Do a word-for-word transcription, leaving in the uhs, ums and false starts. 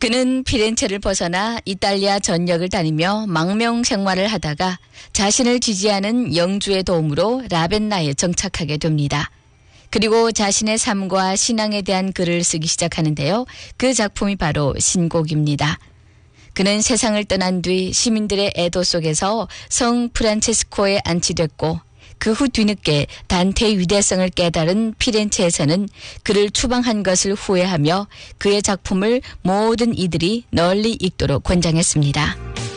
그는 피렌체를 벗어나 이탈리아 전역을 다니며 망명 생활을 하다가 자신을 지지하는 영주의 도움으로 라벤나에 정착하게 됩니다. 그리고 자신의 삶과 신앙에 대한 글을 쓰기 시작하는데요. 그 작품이 바로 신곡입니다. 그는 세상을 떠난 뒤 시민들의 애도 속에서 성 프란체스코에 안치됐고 그 후 뒤늦게 단테의 위대성을 깨달은 피렌체에서는 그를 추방한 것을 후회하며 그의 작품을 모든 이들이 널리 읽도록 권장했습니다.